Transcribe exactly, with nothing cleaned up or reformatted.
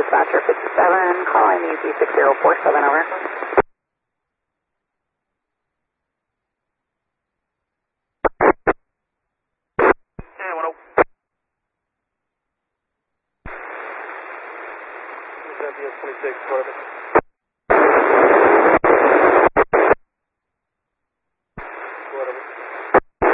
Dispatcher fifty-seven, calling E Z six zero four seven, over. Yeah, one oh. Zambia twenty-six, perfect.